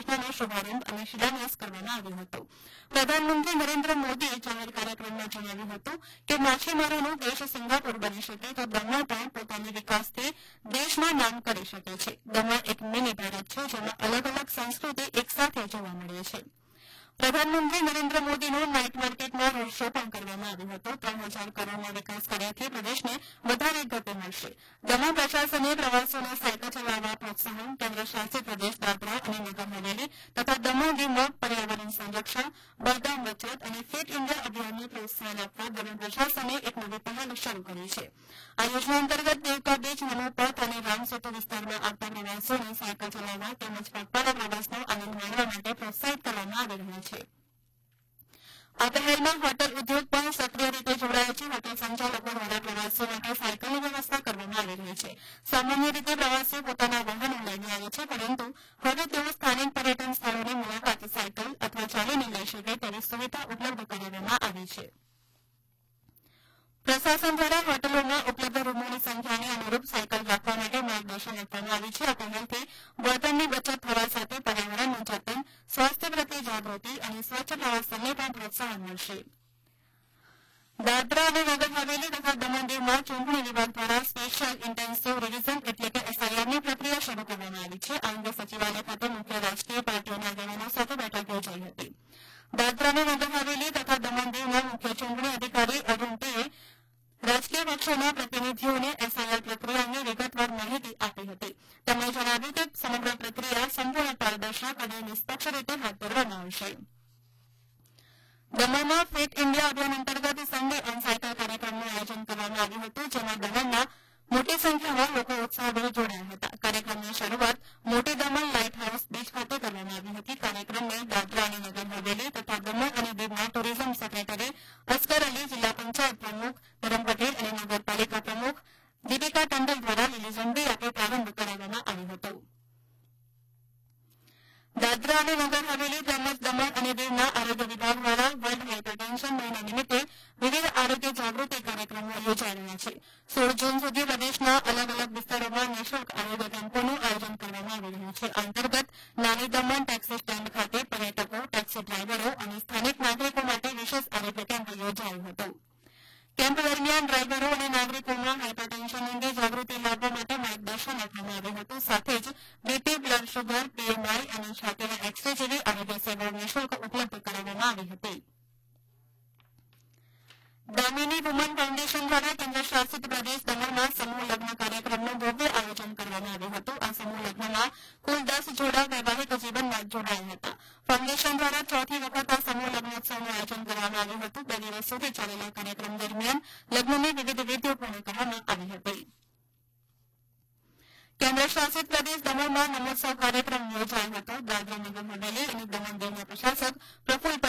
યોજનાનો શુભારંભ અને શિલાન્યાસ કરવામાં આવ્યો હતો. પ્રધાનમંત્રી નરેન્દ્ર મોદીએ જાહેર કાર્યક્રમમાં જણાવ્યું હતું કે માછીમારોનો દેશ સિંગાપોર બની શકે તો દમણ પણ પોતાની વિકાસથી દેશમાં નામ કરી શકે છે. દમણ એક મિની ભારત છે, જેમાં અલગ અલગ સંસ્કૃતિ એકસાથે જોવા મળે છે. પ્રધાનમંત્રી નરેન્દ્ર મોદીનો નાઇટ માર્કેટમાં રોડ શો પણ કરવામાં આવ્યો હતો. 3000 કરોડના વિકાસ કાર્યથી પ્રદેશને વધારે ગતિ મળશે. દમણ પ્રશાસને પ્રવાસીઓને સાયકલ ચલાવવા પ્રોત્સાહન, કેન્દ્ર શાસિત પ્રદેશ દાદરા અને નગર હવેલી તથા દમણ દીવમાં પર્યાવરણ સંરક્ષણ, બરદાન બચત અને ફિટ ઇન્ડિયા અભિયાનને પ્રોત્સાહન આપવા દમણ પ્રશાસને એક નવી પહેલ શરૂ કરી છે. આ યોજના અંતર્ગત દેવકા બીચ, નમોપથ અને રામસેતુ વિસ્તારમાં આવતા પ્રવાસીઓને સાયકલ ચલાવવા તેમજ પગપાળા પ્રવાસનો આનંદ માણવા માટે પ્રોત્સાહિત કરવામાં આવી રહ્યા છે. આ પહેલમાં હોટલ ઉદ્યોગ પણ સક્રિય રીતે જોડાયો છે. હોટલ સંચાલકો દ્વારા પ્રવાસીઓ માટે સાયકલની વ્યવસ્થા કરવામાં આવી રહી છે. સામાન્ય રીતે પ્રવાસીઓ પોતાના વાહનો લઈને આવે છે, પરંતુ હવે તેઓ સ્થાનિક પર્યટન સ્થળોની મુલાકાત સાયકલ અથવા ચાલીને લઈ શકે તેવી સુવિધા ઉપલબ્ધ કરાવવામાં આવી છે. પ્રશાસન દ્વારા હોટલોમાં ઉપલબ્ધ રૂમોની સંખ્યાને અનુરૂપ સાયકલ રાખવા માટે માર્ગદર્શન આપવામાં આવ્યું છે. આ પહેલથી બળતણની બચત થવા સાથે પર્યાવરણનું જતન, સ્વાસ્થ્ય પ્રત્યે જાગૃતિ અને સ્વચ્છ પ્રવાસનને પણ પ્રોત્સાહન મળશે. દાદરા અને નગર હવેલી તથા દમણ દીવમાં ચૂંટણી વિભાગ દ્વારા સ્પેશિયલ ઇન્ટેન્સિવ રિવિઝન એટલે કે એસઆઈઆરની પ્રક્રિયા શરૂ કરવામાં આવી છે. આ અંગે સચિવાલય ખાતે મુખ્ય રાજકીય પાર્ટીઓના આગેવાનો સાથે બેઠક યોજાઈ હતી. દાદરા અને નગર હવેલી તથા દમણ દીવના મુખ્ય ચૂંટણી અધિકારી અરુણ પીએ રાજકીય પક્ષોના પ્રતિનિધિઓને એસઆઈઆર પ્રક્રિયા અંગે વિગતવાર માહિતી આપી હતી. તેમણે જણાવ્યું કે સમગ્ર પ્રક્રિયા સંપૂર્ણ પારદર્શક અને નિષ્પક્ષ રીતે હાથ ધરવામાં આવશે. દમણમાં ફિટ ઇન્ડિયા અભિયાન અંતર્ગત સન્ડે ઓન સાયકલ કાર્યક્રમનું આયોજન કરવામાં આવ્યું હતું, જેમાં દમણના મોટી સંખ્યામાં લોકો ઉત્સાહભેર જોડાયા હતા. કાર્યક્રમની શરૂઆત મોટી દમણ લાઇટ હાઉસ બીચ ખાતે કરવામાં આવી હતી. કાર્યક્રમને દાદરા અને નગર હવેલી તથા દમણ અને દીવના ટુરિઝમ સેક્રેટરી અસ્કર અલી, જિલ્લા પંચાયત પ્રમુખ ધરમ પટેલ અને નગરપાલિકા પ્રમુખ દીપિકા ટંડેલ દ્વારા લીલી ઝંડી આપી પ્રારંભ કરાવવામાં આવ્યો હતો. દાદરા અને નગર હવેલી તેમજ દમણ અને દીવના આરોગ્ય વિભાગ દ્વારા વર્લ્ડ હાઇપરટેન્શન મહિના નિમિત્તે વિવિધ આરોગ્ય જાગૃતિ કાર્યક્રમો યોજાઈ રહ્યા છે. 16 જૂન સુધી પ્રદેશના અલગ અલગ વિસ્તારોમાં નિઃશુલ્ક આરોગ્ય કેમ્પોનું આયોજન કરવામાં આવી રહ્યું છે. આ અંતર્ગત નાની દમણ ટેક્સી સ્ટેન્ડ ખાતે પર્યટકો, ટેક્સી ડ્રાઈવરો અને સ્થાનિક નાગરિકો માટે વિશેષ આરોગ્ય કેમ્પ યોજાયો હતો. કેમ્પ દરમિયાન ડ્રાઈવરો અને નાગરિકોમાં હાઇપરટેન્શન અંગે જાગૃતિ લાવવા માટે માર્ગદર્શન આપવામાં આવ્યું હતું. સાથે જ બીપી, બ્લડ શુગર, પીએમઆઈ અને છાતીના એક્સ-રે જેવી આરોગ્ય સેવાઓ નિઃશુલ્ક ઉપલબ્ધ કરાવવામાં આવી હતી. દામિની વુમન ફાઉન્ડેશન દ્વારા કેન્દ્ર શાસિત પ્રદેશ દમણમાં સમૂહ લગ્ન કાર્યક્રમનું ભવ્ય આયોજન કરવામાં આવ્યું હતું. આ સમૂહ લગ્નમાં કુલ 10 જોડા વૈવાહિક જીવનમાં જોડાયા હતા. ફાઉન્ડેશન દ્વારા ચોથી વખત આ સમૂહ લગ્નોત્સવનું આયોજન કરવામાં આવ્યું હતું. 2 દિવસ સુધી ચાલેલા કાર્યક્રમ દરમિયાન લગ્નની વિવિધ વિધિઓ પૂર્ણ કરવામાં આવી હતી. કેન્દ્ર શાસિત પ્રદેશ દમણમાં નમોત્સવ કાર્યક્રમ યોજાયો હતો.